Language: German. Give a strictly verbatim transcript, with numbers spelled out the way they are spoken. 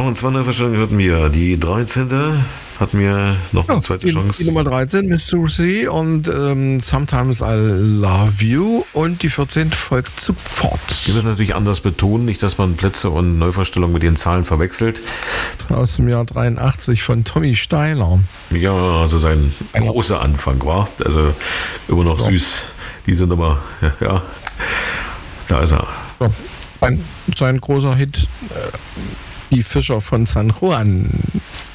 und zwei Neuverstellungen hatten wir. Die dreizehnte hatten wir noch eine Ja, zweite die, Chance. die Nummer dreizehn, Mystery und ähm, Sometimes I Love You, und die vierzehnte folgt sofort. Wir müssen natürlich anders betonen, nicht, dass man Plätze und Neuverstellungen mit den Zahlen verwechselt. Aus dem Jahr dreiundachtzig von Tommy Steiler. Ja, also sein großer Anfang war. Also immer noch Ja. süß, diese Nummer. Ja, ja. Da ist er. Ja, ein, sein großer Hit, äh, Die Fischer von San Juan.